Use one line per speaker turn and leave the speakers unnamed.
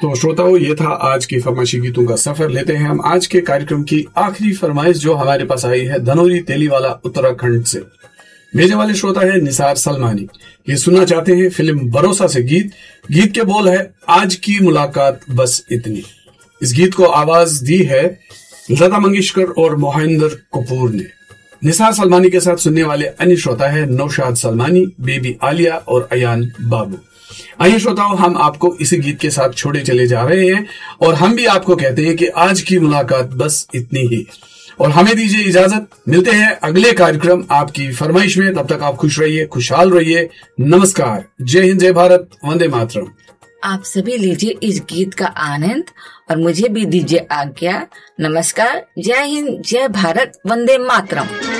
तो श्रोताओं, ये था आज की फरमाइशी गीतों का सफर। लेते हैं हम आज के कार्यक्रम की आखिरी फरमाइश, जो हमारे पास आई है धनौरी तेलीवाला उत्तराखंड से। भेजने वाले श्रोता है निसार सलमानी। ये सुनना चाहते हैं फिल्म भरोसा से गीत के बोल है आज की मुलाकात बस इतनी। इस गीत को आवाज दी है लता मंगेशकर और मोहिंदर कपूर ने। निसार सलमानी के साथ सुनने वाले अन्य श्रोता है नौशाद सलमानी, बेबी आलिया और अयान बाबू। आइए श्रोताओं, हम आपको इसी गीत के साथ छोड़े चले जा रहे हैं और हम भी आपको कहते हैं कि आज की मुलाकात बस इतनी ही। और हमें दीजिए इजाजत, मिलते हैं अगले कार्यक्रम आपकी फरमाइश में। तब तक आप खुश रहिए, खुशहाल रहिए। नमस्कार, जय हिंद, जय भारत, वंदे मातरम।
आप सभी लीजिए इस गीत का आनंद और मुझे भी दीजिए आज्ञा। नमस्कार, जय हिंद, जय भारत, वंदे मातरम।